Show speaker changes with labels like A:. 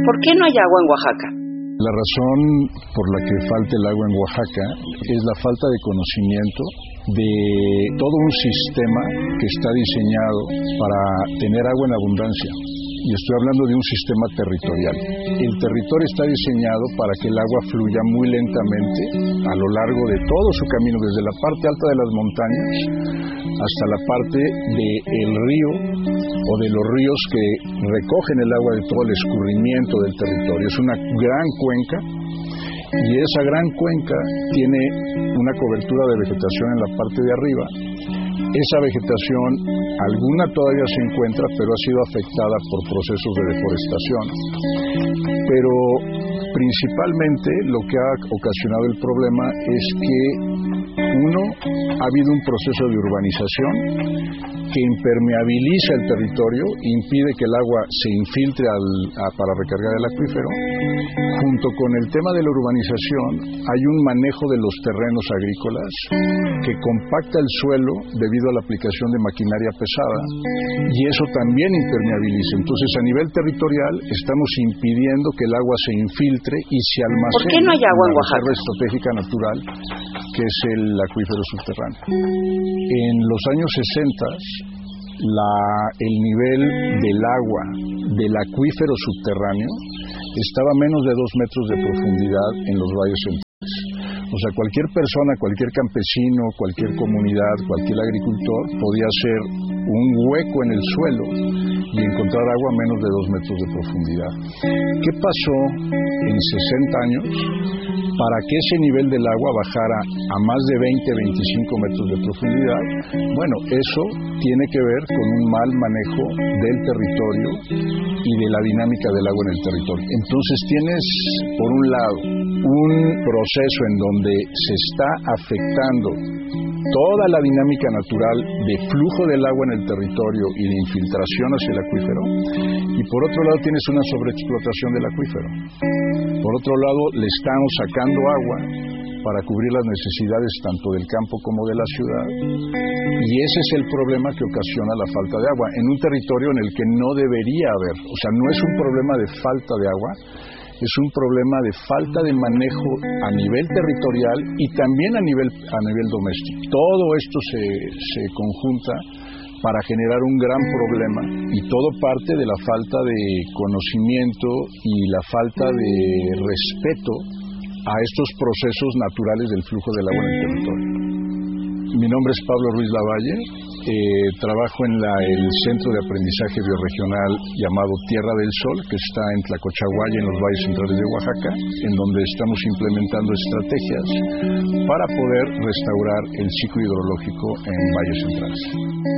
A: ¿Por qué no hay agua en Oaxaca?
B: La razón por la que falta el agua en Oaxaca es la falta de conocimiento de todo un sistema que está diseñado para tener agua en abundancia. Y estoy hablando de un sistema territorial. El territorio está diseñado para que el agua fluya muy lentamente a lo largo de todo su camino, desde la parte alta de las montañas hasta la parte del río o de los ríos que recogen el agua de todo el escurrimiento del territorio. Es una gran cuenca y esa gran cuenca tiene una cobertura de vegetación en la parte de arriba. Esa vegetación, alguna todavía se encuentra, pero ha sido afectada por procesos de deforestación. Pero principalmente lo que ha ocasionado el problema es que, uno, ha habido un proceso de urbanización que impermeabiliza el territorio, impide que el agua se infiltre para recargar el acuífero. Junto con el tema de la urbanización, hay un manejo de los terrenos agrícolas que compacta el suelo debido a la aplicación de maquinaria pesada, y eso también impermeabiliza. Entonces, a nivel territorial, estamos impidiendo que el agua se infiltre y se almacene.
A: ¿Por qué no hay agua en Oaxaca?
B: La reserva estratégica natural, que es el acuífero subterráneo. En los años 60, el nivel del agua del acuífero subterráneo estaba a menos de 2 metros de profundidad en los valles centrales. O sea, cualquier persona, cualquier campesino, cualquier comunidad, cualquier agricultor podía hacer un hueco en el suelo y encontrar agua a menos de 2 metros de profundidad. ¿Qué pasó en 60 años para que ese nivel del agua bajara a más de 20-25 metros de profundidad? Bueno, eso tiene que ver con un mal manejo del territorio y de la dinámica del agua en el territorio. Entonces tienes, por un lado, un proceso en donde se está afectando toda la dinámica natural de flujo del agua en el territorio y de infiltración hacia el acuífero, y por otro lado tienes una sobreexplotación del acuífero. Por otro lado, le estamos sacando agua para cubrir las necesidades tanto del campo como de la ciudad, y ese es el problema que ocasiona la falta de agua en un territorio en el que no debería haber. O sea, no es un problema de falta de agua, es un problema de falta de manejo a nivel territorial y también a nivel doméstico. Todo esto se conjunta para generar un gran problema, y todo parte de la falta de conocimiento y la falta de respeto a estos procesos naturales del flujo del agua en el territorio. Mi nombre es Pablo Ruiz Lavalle, trabajo en el Centro de Aprendizaje Bioregional llamado Tierra del Sol, que está en Tlacochahuaya, en los valles centrales de Oaxaca, en donde estamos implementando estrategias para poder restaurar el ciclo hidrológico en valles centrales.